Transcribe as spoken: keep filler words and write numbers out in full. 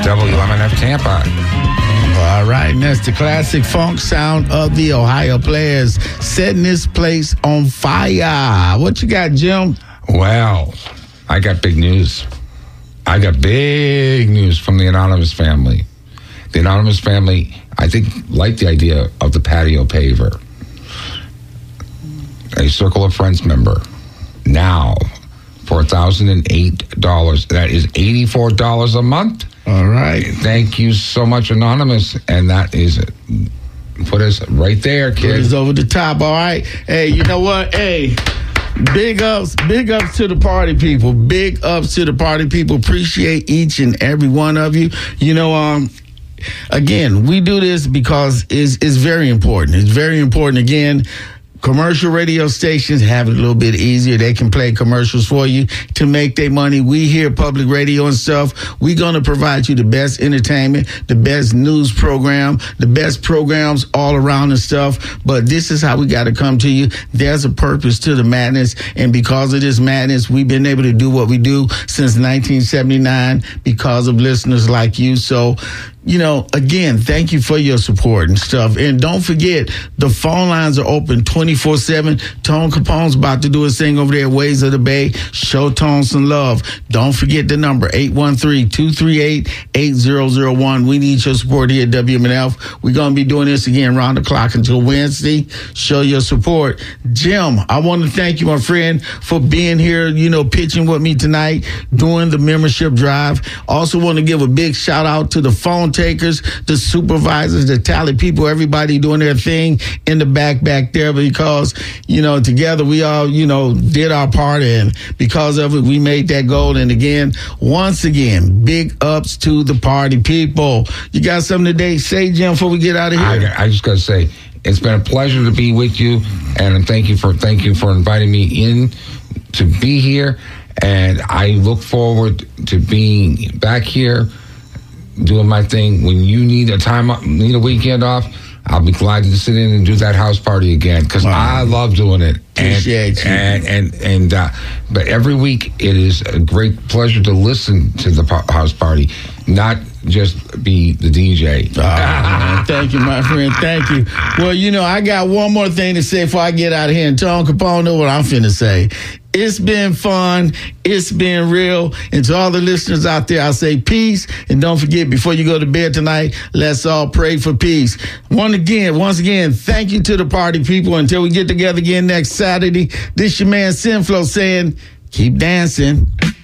W M N F Tampa. All right, and that's the classic funk sound of the Ohio Players, setting this place on fire. What you got, Jim? Well, I got big news. I got big news from the Anonymous family. The Anonymous family, I think, liked the idea of the patio paver. A Circle of Friends member. Now, for one thousand eight dollars. That is eighty-four dollars a month. All right. Thank you so much, Anonymous. And that is, put us right there, Put kids. us over the top, all right? Hey, you know what? Hey, big ups, big ups to the party people. Big ups to the party people. Appreciate each and every one of you. You know, um, again, we do this because it's, it's very important. It's very important, again. Commercial radio stations have it a little bit easier. They can play commercials for you to make their money. We here, public radio and stuff, we're going to provide you the best entertainment, the best news program, the best programs all around and stuff. But this is how we got to come to you. There's a purpose to the madness. And because of this madness, we've been able to do what we do since nineteen seventy-nine because of listeners like you. So, you know, again, thank you for your support and stuff. And don't forget, the phone lines are open twenty-four seven. Tone Capone's about to do his thing over there at Ways of the Bay. Show Tone some love. Don't forget the number, eight one three, two three eight, eight zero zero one. We need your support here at W M N F. We're going to be doing this again around the clock until Wednesday. Show your support. Jim, I want to thank you, my friend, for being here, you know, pitching with me tonight, doing the membership drive. Also want to give a big shout out to the phone takers, the supervisors, the tally people, everybody doing their thing in the back back there, because, you know, together we all, you know, did our part, and because of it, we made that goal. And again, once again, big ups to the party people. You got something today, say, Jim, before we get out of here? I, I just got to say, it's been a pleasure to be with you, and thank you for thank you for inviting me in to be here. And I look forward to being back here, doing my thing. When you need a time, need a weekend off, I'll be glad to sit in and do that house party again, because wow. I love doing it. Appreciate you. And and and uh, but every week it is a great pleasure to listen to the po- house party, not just be the D J. Oh, man, thank you, my friend. Thank you. Well, you know, I got one more thing to say before I get out of here, and Tone Capone know what I'm finna say. It's been fun. It's been real. And to all the listeners out there, I say peace. And don't forget, before you go to bed tonight, let's all pray for peace. Once again, once again, thank you to the party people. Until we get together again next Saturday, this your man Sinflow saying, keep dancing.